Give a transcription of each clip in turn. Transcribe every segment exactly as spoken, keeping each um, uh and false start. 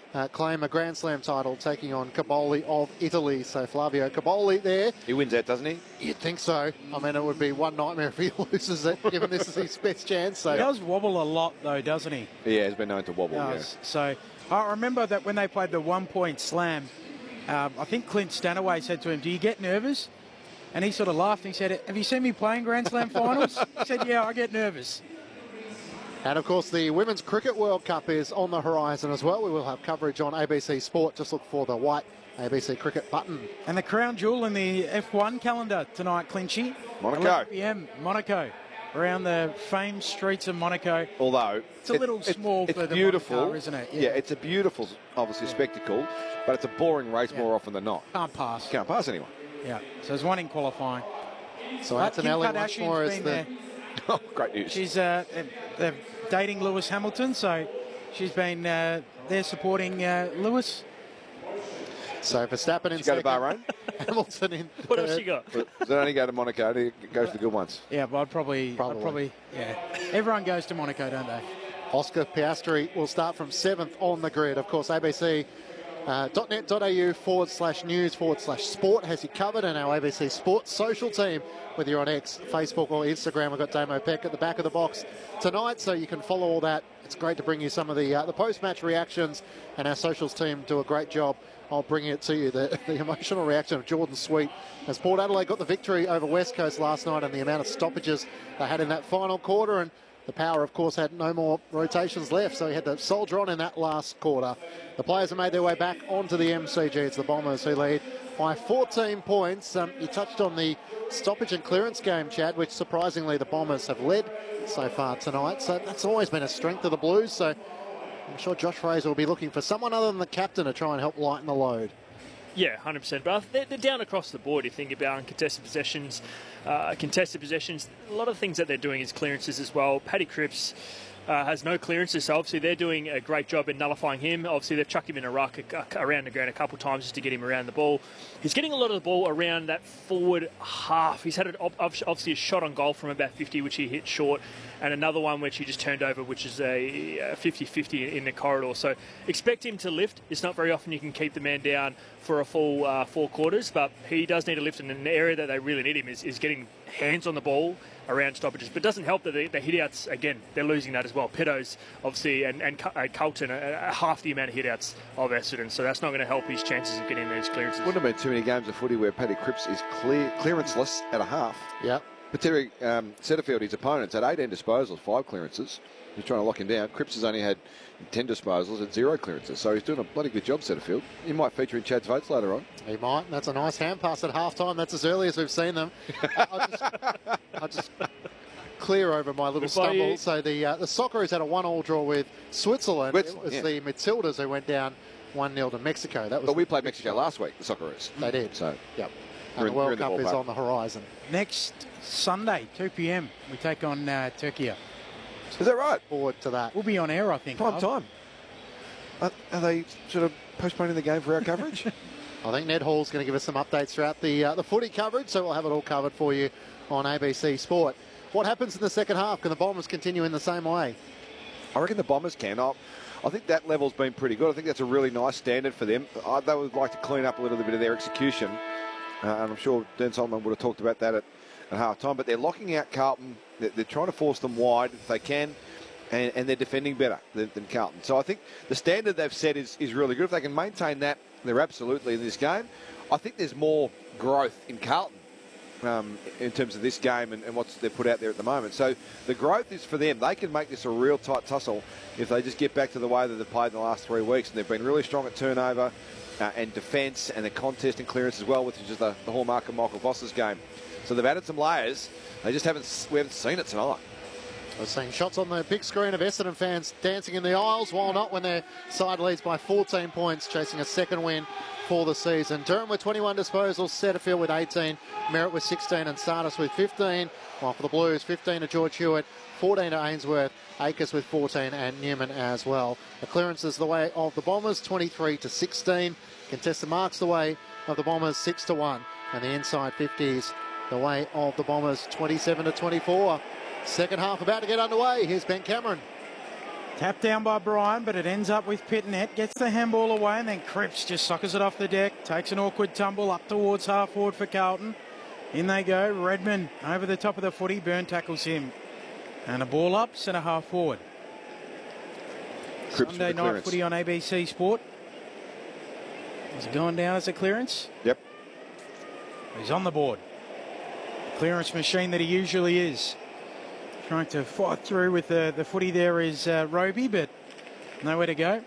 uh, claim a Grand Slam title, taking on Caboli of Italy. So Flavio Caboli there. He wins that, doesn't he? You'd think so. I mean, it would be one nightmare if he loses it, given this is his best chance. So he does wobble a lot, though, doesn't he? Yeah, he's been known to wobble, yeah. So I remember that when they played the one-point slam, um, I think Clint Stanaway said to him, do you get nervous? And he sort of laughed and he said, have you seen me playing Grand Slam finals? He said, yeah, I get nervous. And, of course, the Women's Cricket World Cup is on the horizon as well. We will have coverage on A B C Sport. Just look for the white A B C Cricket button. And the crown jewel in the F one calendar tonight, Clinchy. Monaco. eleven p m, Monaco. Around the famed streets of Monaco. Although it's a it, little small it, for it's the beautiful, Monaco, isn't it? Yeah. yeah, it's a beautiful, obviously, yeah. spectacle, but it's a boring race yeah. more often than not. Can't pass. Can't pass anyone. Yeah, so there's one in qualifying. So Antonelli once more is the... Oh, great news. She's uh, they're dating Lewis Hamilton, so she's been uh, there supporting uh, Lewis. So Verstappen in she second. Go to Bahrain? Hamilton in What else you got? Does it only go to Monaco? It goes to the good ones. Yeah, but I'd probably, probably. I'd probably, yeah. Everyone goes to Monaco, don't they? Oscar Piastri will start from seventh on the grid. Of course, A B C Uh, .net.au forward slash news forward slash sport has you covered, and our A B C Sports social team, whether you're on X, Facebook or Instagram. We've got Damo Peck at the back of the box tonight, so you can follow all that. It's great to bring you some of the uh, the post-match reactions, and our socials team do a great job of bringing it to you. The, the emotional reaction of Jordan Sweet as Port Adelaide got the victory over West Coast last night, and the amount of stoppages they had in that final quarter, and the Power, of course, had no more rotations left, so he had to soldier on in that last quarter. The players have made their way back onto the M C G. It's the Bombers who lead by fourteen points. Um, you touched on the stoppage and clearance game, Chad, which surprisingly the Bombers have led so far tonight. So that's always been a strength of the Blues. So I'm sure Josh Fraser will be looking for someone other than the captain to try and help lighten the load. Yeah, one hundred percent. But they're, they're down across the board. You think about uncontested possessions, uh, contested possessions. A lot of things that they're doing is clearances as well. Paddy Cripps uh, has no clearances, so obviously they're doing a great job in nullifying him. Obviously they've chucked him in a ruck around the ground a couple of times just to get him around the ball. He's getting a lot of the ball around that forward half. He's had obviously a shot on goal from about fifty, which he hit short, and another one which he just turned over, which is a fifty fifty in the corridor. So expect him to lift. It's not very often you can keep the man down for a full uh, four quarters, but he does need to lift, and an area that they really need him is, is getting hands on the ball around stoppages. But it doesn't help that the, the hit-outs, again, they're losing that as well. Pedos, obviously, and, and uh, Carlton are, are half the amount of hit-outs of Essendon, so that's not going to help his chances of getting those clearances. Wouldn't have been too many games of footy where Paddy Cripps is clear, clearanceless at a half. Yeah. Particularly um, Setterfield, his opponents, had eighteen disposals, five clearances. He's trying to lock him down. Cripps has only had ten disposals and zero clearances, so he's doing a bloody good job, Setterfield. He might feature in Chad's votes later on. He might. That's a nice hand pass at half-time. That's as early as we've seen them. I'll, just, I'll just clear over my little Before stumble. you... So the uh, the Socceroos had a one-all draw with Switzerland. Switzerland it was yeah. the Matildas who went down one nil to Mexico. That was but we played Mexico last week, the Socceroos. They did. So, yep. And the World the Cup is on the horizon. Next Sunday, two p m, we take on uh, Turkey. Is that right? Forward to that. We'll be on air, I think. Prime time. Are, are they sort of postponing the game for our coverage? I think Ned Hall's going to give us some updates throughout the uh, the footy coverage, so we'll have it all covered for you on A B C Sport. What happens in the second half? Can the Bombers continue in the same way? I reckon the Bombers can. I, I think that level's been pretty good. I think that's a really nice standard for them. I, they would like to clean up a little bit of their execution, uh, and I'm sure Dan Solomon would have talked about that at, at half time. But they're locking out Carlton. They're, they're trying to force them wide if they can. And, and they're defending better than, than Carlton. So I think the standard they've set is, is really good. If they can maintain that, they're absolutely in this game. I think there's more growth in Carlton um, in terms of this game and, and what they've put out there at the moment. So the growth is for them. They can make this a real tight tussle if they just get back to the way that they've played in the last three weeks. And they've been really strong at turnover uh, and defence and the contest and clearance as well, which is just the, the hallmark of Michael Voss's game. So they've added some layers. They just haven't, we haven't seen it tonight. We're seeing shots on the big screen of Essendon fans dancing in the aisles, while not when their side leads by fourteen points, chasing a second win for the season. Durham with twenty-one disposals, Setterfield with eighteen, Merritt with sixteen and Sardis with fifteen, while for the Blues, fifteen to George Hewitt, fourteen to Ainsworth, Akers with fourteen and Newman as well. The clearances the way of the Bombers, twenty-three to sixteen. Contested marks the way of the Bombers, six to one. And the inside fifties the way of the Bombers, twenty-seven to twenty-four. Second half about to get underway. Here's Ben Cameron. Tapped down by Bryan, but it ends up with Pitnet. Gets the handball away, and then Cripps just suckers it off the deck. Takes an awkward tumble up towards half forward for Carlton. In they go. Redman over the top of the footy. Byrne tackles him. And a ball up, centre half forward. Cripps Sunday night footy on A B C Sport. Is it going down as a clearance? Yep. He's on the board. The clearance machine that he usually is. Trying to fight through with the, the footy there is uh, Roby, but nowhere to go.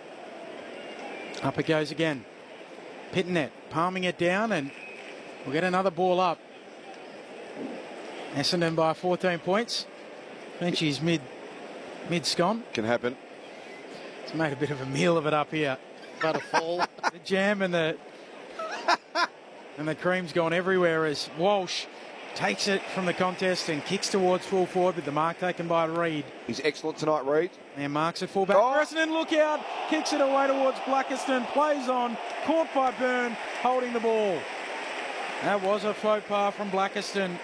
Up it goes again. Pitnet palming it down, and we'll get another ball up. Essendon by fourteen points. Benchies mid, mid-scon. Can happen. It's made a bit of a meal of it up here. About a fall. The jam and the and the cream's gone everywhere as Walsh takes it from the contest and kicks towards full forward with the mark taken by Reid. He's excellent tonight, Reid. And marks at fullback. Oh. Essendon, look out. Kicks it away towards Blackiston. Plays on. Caught by Byrne. Holding the ball. That was a faux pas from Blackiston.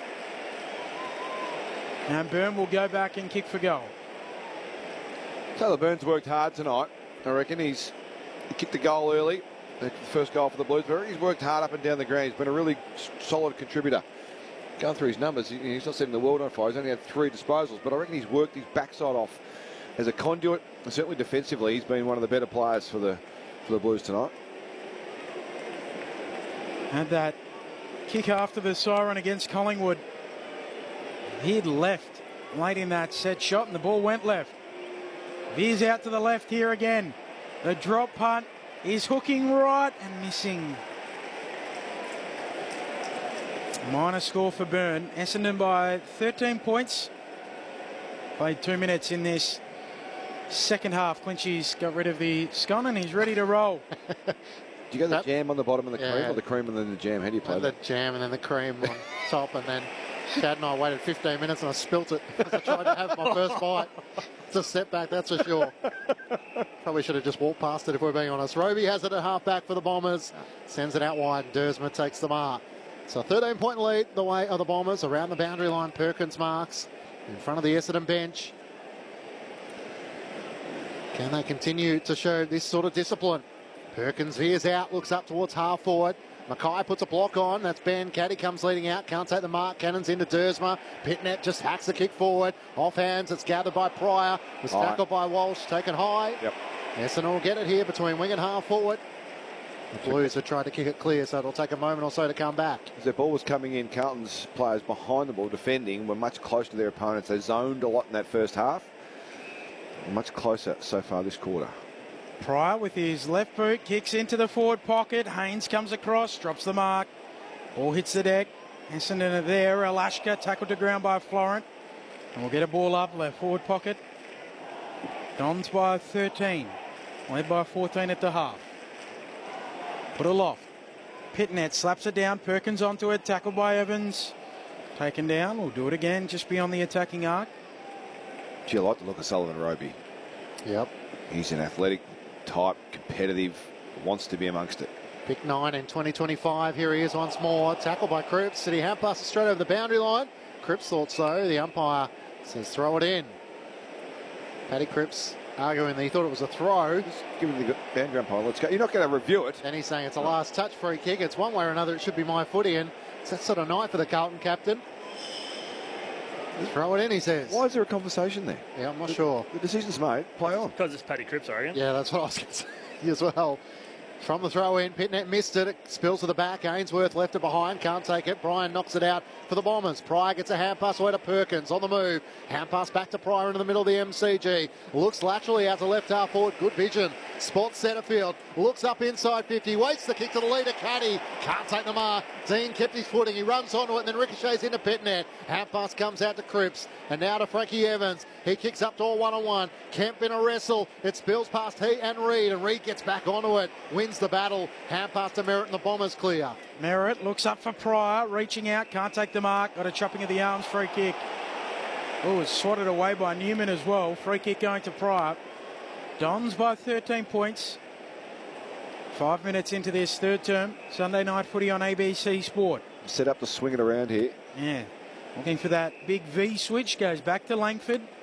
And Byrne will go back and kick for goal. Taylor Byrne's worked hard tonight. I reckon he's he kicked the goal early. The first goal for the Blues. But he's worked hard up and down the ground. He's been a really solid contributor. Going through his numbers, he's not setting the world on fire. He's only had three disposals, but I reckon he's worked his backside off as a conduit, and certainly defensively, he's been one of the better players for the for the Blues tonight. Had that kick after the siren against Collingwood. He'd left late in that set shot, and the ball went left. Veers out to the left here again. The drop punt is hooking right and missing. Minor score for Byrne. Essendon by thirteen points. Played two minutes in this second half. Clinchie's got rid of the scone and he's ready to roll. Do you go the That, jam on the bottom of the yeah. cream, or the cream and then the jam? How do you play the that? jam and then the cream on top, and then Chad and I waited fifteen minutes and I spilt it as I tried to have my first bite. It's a setback, that's for sure. Probably should have just walked past it if we're being honest. Roby has it at half back for the Bombers. Sends it out wide. Dersma takes the mark. So thirteen point lead the way of the Bombers around the boundary line. Perkins marks in front of the Essendon bench. Can they continue to show this sort of discipline? Perkins veers out, looks up towards half forward. Mackay puts a block on. That's Ben. Caddy comes leading out. Can't take the mark. Cannon's into Dersma. Pitnet just hacks the kick forward. Off hands. It's gathered by Pryor. Was High. tackled by Walsh. Taken high. Yep. Essendon will get it here between wing and half forward. The Blues have tried to kick it clear, so it'll take a moment or so to come back. As their ball was coming in, Carlton's players behind the ball defending were much closer to their opponents. They zoned a lot in that first half. Much closer so far this quarter. Pryor with his left boot kicks into the forward pocket. Haynes comes across, drops the mark. Ball hits the deck. Essendon are there. Alashka tackled to ground by Florent. And we'll get a ball up left forward pocket. Dons by thirteen. Led by fourteen at the half. Put aloft. Pitnet slaps it down. Perkins onto it. Tackled by Evans. Taken down. We'll do it again just beyond the attacking arc. Gee, I like the look of Sullivan Roby. Yep. He's an athletic type, competitive, wants to be amongst it. Pick nine in twenty twenty-five. Here he is once more. Tackled by Cripps. City hand passes straight over the boundary line. Cripps thought so. The umpire says throw it in. Paddy Cripps arguing that he thought it was a throw. Just give him the boundary umpire. Let's go. You're not going to review it. And he's saying it's a last touch free kick. It's one way or another. It should be my footy. And it's that sort of night for the Carlton captain. Throw it in, he says. Why is there a conversation there? Yeah, I'm not the, sure. The decision's made. Play on. Because it's Paddy Cripps, I reckon. Yeah, that's what I was going to say as well. From the throw in, Pitnet missed it. It spills to the back. Ainsworth left it behind. Can't take it. Bryan knocks it out for the Bombers. Pryor gets a hand pass away to Perkins on the move. Hand pass back to Pryor into the middle of the M C G. Looks laterally out to left half forward. Good vision. Spots centre field. Looks up inside fifty. Waits the kick to the leader. Caddy can't take the mark. Dean kept his footing. He runs onto it and then ricochets into Pitnet. Hand pass comes out to Cripps. And now to Frankie Evans. He kicks up to a one-on-one. Kemp in a wrestle. It spills past he and Reid. And Reid gets back onto it. Wins the battle. Hand pass to Merritt and the Bombers clear. Merritt looks up for Pryor. Reaching out. Can't take the mark. Got a chopping of the arms. Free kick. Oh, it's swatted away by Newman as well. Free kick going to Pryor. Dons by thirteen points. Five minutes into this third term. Sunday night footy on A B C Sport. Set up to swing it around here. Yeah. Looking for that big V switch. Goes back to Langford.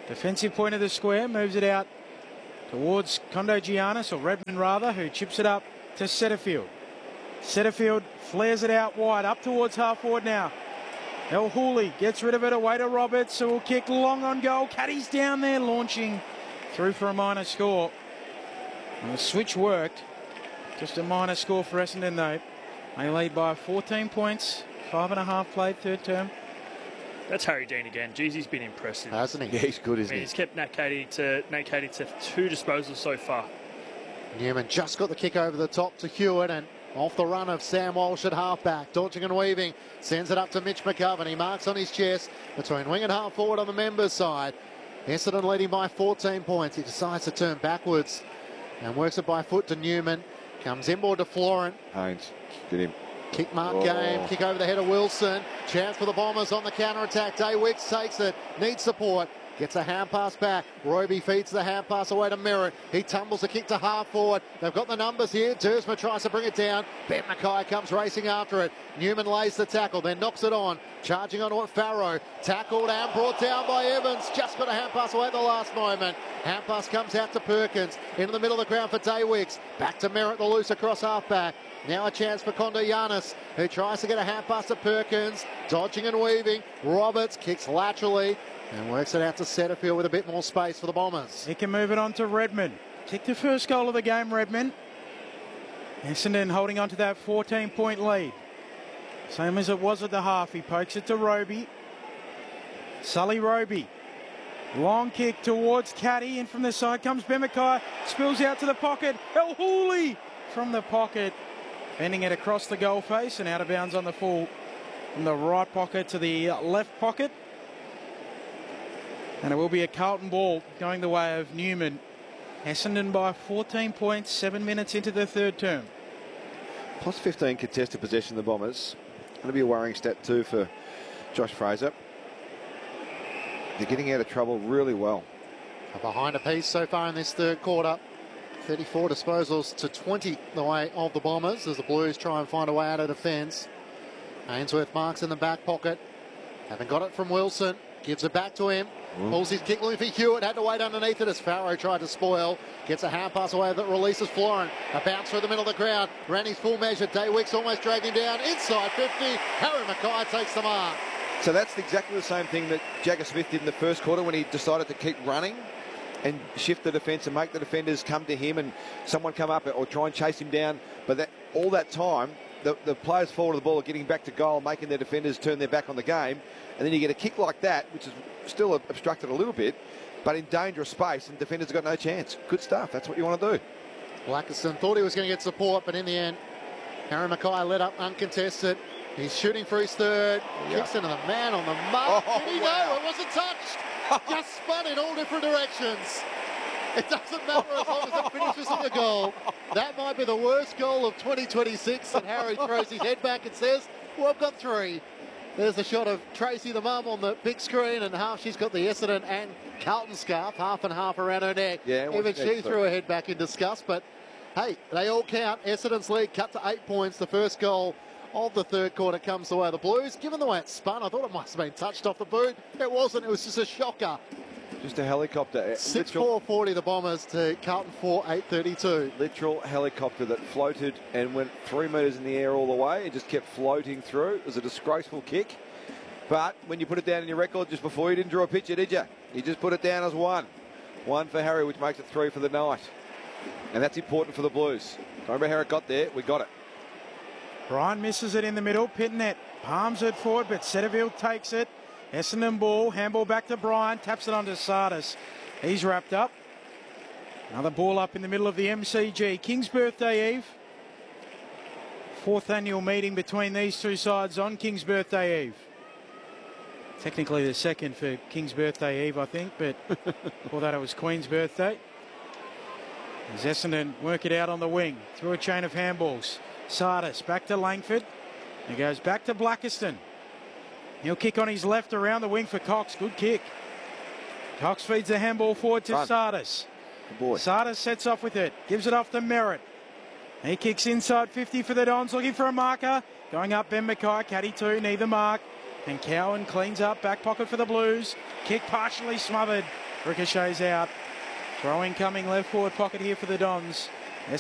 Defensive point of the square, moves it out towards Kondogiannis, or Redmond rather, who chips it up to Setterfield. Setterfield flares it out wide, up towards half forward now. El Hooley gets rid of it away to Roberts, who will kick long on goal. Caddy's down there, launching through for a minor score. And the switch worked. Just a minor score for Essendon though. They lead by fourteen points, five and a half played, third term. That's Harry Dean again. Jeez, he's been impressive. Hasn't he? Yeah, he's good, I isn't mean, he? he's kept Nat Cady to Nate Cady to two disposals so far. Newman just got the kick over the top to Hewitt, and off the run of Sam Walsh at halfback. Dodging and weaving, sends it up to Mitch McGovern. He marks on his chest between wing and half forward on the members' side. Essendon leading by fourteen points. He decides to turn backwards and works it by foot to Newman. Comes inboard to Florent. Haynes, get him. Kick mark Oh. game, kick over the head of Wilson. Chance for the Bombers on the counter-attack. Daywicks takes it, needs support. Gets a hand pass back. Roby feeds the hand pass away to Merritt. He tumbles the kick to half forward. They've got the numbers here. Dersma tries to bring it down. Ben Mackay comes racing after it. Newman lays the tackle, then knocks it on. Charging onto it, Farrow. Tackled and brought down by Evans. Just got a hand pass away at the last moment. Hand pass comes out to Perkins. Into the middle of the ground for Daywicks. Back to Merritt, the loose across halfback. Now a chance for Kondogiannis, who tries to get a hand pass to Perkins. Dodging and weaving. Roberts kicks laterally and works it out to Setterfield with a bit more space for the Bombers. He can move it on to Redmond. Kick the first goal of the game, Redmond. Essendon holding on to that fourteen point lead. Same as it was at the half. He pokes it to Roby. Sully Roby. Long kick towards Caddy. In from the side comes Ben Mackay. Spills out to the pocket. El Hooley from the pocket. Bending it across the goal face and out of bounds on the full. From the right pocket to the left pocket. And it will be a Carlton ball going the way of Newman. Essendon by fourteen points, seven minutes into the third term. Plus fifteen contested possession of the Bombers. Going to be a worrying stat too for Josh Fraser. They're getting out of trouble really well. Behind a piece so far in this third quarter. thirty-four disposals to twenty the way of the Bombers as the Blues try and find a way out of defence. Ainsworth marks in the back pocket. Haven't got it from Wilson. Gives it back to him. Mm. Pulls his kick looking for Hewitt. Had to wait underneath it as Farrow tried to spoil. Gets a hand pass away that releases Florent. A bounce through the middle of the ground. Ran his full measure. Daywicks almost dragged him down. Inside fifty. Harry Mackay takes the mark. So that's exactly the same thing that Jagger Smith did in the first quarter when he decided to keep running and shift the defence and make the defenders come to him and someone come up or try and chase him down. But that all that time, the, the players fall to the ball are getting back to goal, making their defenders turn their back on the game. And then you get a kick like that, which is still obstructed a little bit, but in dangerous space, and defenders have got no chance. Good stuff. That's what you want to do. Blackerson thought he was going to get support, but in the end, Harry Mackay led up uncontested. He's shooting for his third. Yep. Kicks into the man on the mark. Oh, Did he wow. know? It wasn't touched. Just spun in all different directions. It doesn't matter as long as it finishes in the goal. That might be the worst goal of twenty twenty-six. And Harry throws his head back and says, well, I've got three. There's a shot of Tracy the mum on the big screen, and half she's got the Essendon and Carlton scarf, half and half around her neck. Yeah, Even what's she next, threw though? her head back in disgust, but hey, they all count. Essendon's lead cut to eight points. The first goal of the third quarter comes the way of the Blues. Given the way it spun, I thought it must have been touched off the boot. It wasn't. It was just a shocker. Just a helicopter. six Literal, four forty the Bombers to Carlton four eight thirty-two. literal helicopter that floated and went three metres in the air all the way. It just kept floating through. It was a disgraceful kick. But when you put it down in your record just before, you didn't draw a picture, did you? You just put it down as one. One for Harry, which makes it three for the night. And that's important for the Blues. Don't remember how it got there. We got it. Bryan misses it in the middle. Pitnet palms it forward, but Setterfield takes it. Essendon ball, handball back to Bryan, taps it onto Sardis. He's wrapped up. Another ball up in the middle of the M C G. King's Birthday Eve. Fourth annual meeting between these two sides on King's Birthday Eve. Technically the second for King's Birthday Eve, I think, but before that it was Queen's birthday. As Essendon work it out on the wing through a chain of handballs. Sardis back to Langford. He goes back to Blackerston. He'll kick on his left around the wing for Cox. Good kick. Cox feeds the handball forward to Run. Sardis. Good boy. Sardis sets off with it. Gives it off to Merritt. He kicks inside fifty for the Dons, looking for a marker. Going up Ben Mackay, caddy two, neither mark. And Cowan cleans up, back pocket for the Blues. Kick partially smothered Ricochets out. Throw incoming left forward pocket here for the Dons.